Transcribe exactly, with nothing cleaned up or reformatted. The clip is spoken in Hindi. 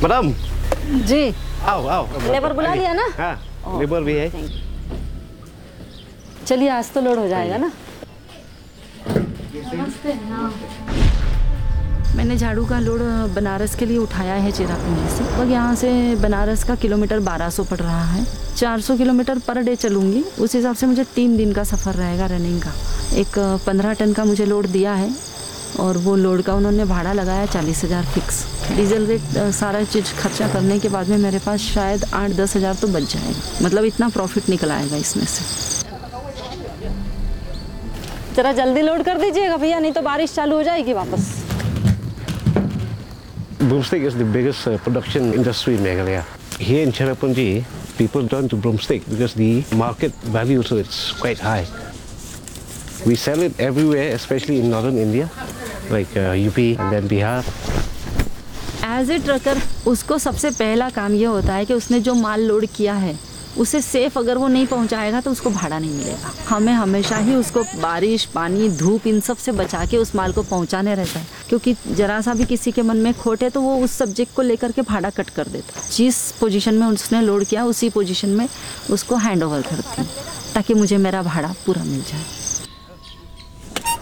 मैडम जी आओ आओ। लेबर बुला लिया ना? हाँ लेबर भी है। चलिए आज तो लोड हो जाएगा ना। मैंने झाड़ू का लोड बनारस के लिए उठाया है चिरापुंजी से। लगभग यहाँ से बनारस का किलोमीटर बारह सौ पड़ रहा है। चार सौ किलोमीटर पर डे चलूँगी, उस हिसाब से मुझे तीन दिन का सफ़र रहेगा रनिंग का। एक पंद्रह टन का मुझे लोड दिया है और वो लोड का उन्होंने भाड़ा लगाया चालीस हज़ार फिक्स। डीजल रेट सारा चीज़ खर्चा करने के बाद में मेरे पास शायद आठ दस हज़ार तो बच जाएगा। मतलब इतना प्रॉफिट निकल आएगा इसमें से। जरा जल्दी लोड कर दीजिएगा भैया, नहीं तो बारिश चालू हो जाएगी वापस। Broomstick is the biggest uh, production industry in Meghalaya. Here in Cherrapunji, people turn to broomstick because the market value to it's quite high. We sell it everywhere, especially in northern India, like uh, U P and then Bihar. As a trucker उसको सबसे पहला काम ये होता है कि उसने जो माल लोड किया है उसे सेफ अगर वो नहीं पहुंचाएगा तो उसको भाड़ा नहीं मिलेगा। हमें हमेशा ही उसको बारिश, पानी, धूप इन सब से बचा के उस माल को पहुंचाने रहता है, क्योंकि जरा सा भी किसी के मन में खोट है तो वो उस सब्जेक्ट को लेकर के भाड़ा कट कर देता है। जिस पोजीशन में उसने लोड किया उसी पोजीशन में उसको हैंड ओवर करती हूँ ताकि मुझे मेरा भाड़ा पूरा मिल जाए।